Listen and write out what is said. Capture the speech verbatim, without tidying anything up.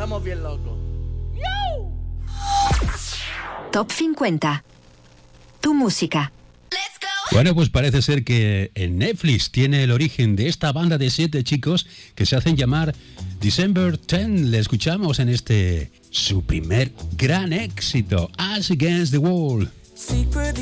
estamos bien locos. Top cincuenta. Tu música. Bueno, pues parece ser que en Netflix tiene el origen de esta banda de siete chicos que se hacen llamar December tenth. Le escuchamos en este, su primer gran éxito, As Against the Wall. Secretly